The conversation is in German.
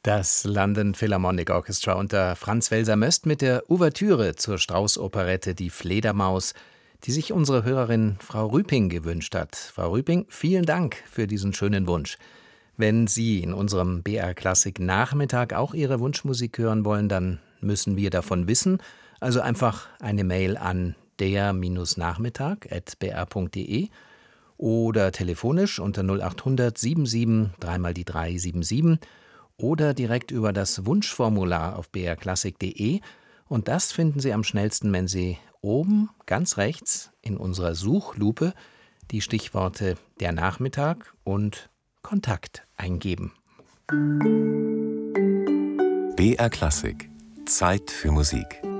Das London Philharmonic Orchestra unter Franz Welser-Möst mit der Ouvertüre zur Strauss-Operette Die Fledermaus, die sich unsere Hörerin Frau Rüping gewünscht hat. Frau Rüping, vielen Dank für diesen schönen Wunsch. Wenn Sie in unserem BR Klassik Nachmittag auch Ihre Wunschmusik hören wollen, dann müssen wir davon wissen. Also einfach eine Mail an der-nachmittag@br.de oder telefonisch unter 0800 77 3 die 377 oder direkt über das Wunschformular auf brklassik.de. Und das finden Sie am schnellsten, wenn Sie oben ganz rechts in unserer Suchlupe die Stichworte der Nachmittag und Kontakt eingeben. BR Klassik. Zeit für Musik.